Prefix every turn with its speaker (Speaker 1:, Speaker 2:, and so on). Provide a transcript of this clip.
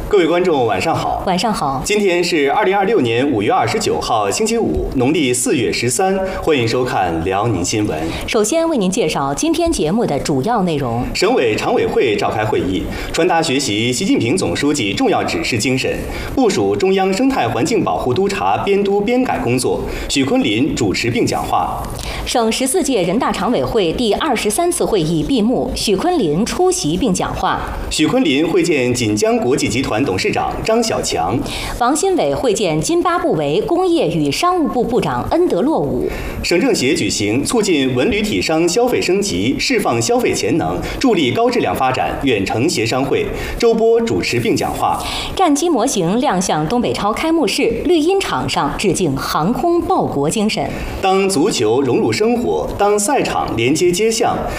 Speaker 1: 各位观众，晚上好。
Speaker 2: 晚上好。
Speaker 1: 今天是2026年5月29号，星期五，农历4月13。欢迎收看辽宁新闻。
Speaker 2: 首先为您介绍今天节目的主要内容。
Speaker 1: 省委常委会召开会议，传达学习习近平总书记重要指示精神，部署中央生态环境保护督察编督编改工作。许昆林主持并讲话。
Speaker 2: 省14届人大常委会第23次会议闭幕，许昆林出席并讲话。
Speaker 1: 许昆林会见锦江国际集团董事长张小强。
Speaker 2: 王新伟会见津巴布韦工业与商务部部长恩德洛武。
Speaker 1: 省政协举行促进文旅体商消费升级、释放消费潜能、助力高质量发展远程协商会，周波主持并讲话。
Speaker 2: 战机模型亮相东北超开幕式，绿茵场上致敬航空报国精神。
Speaker 1: 当足球融入生活，当赛场连接街巷，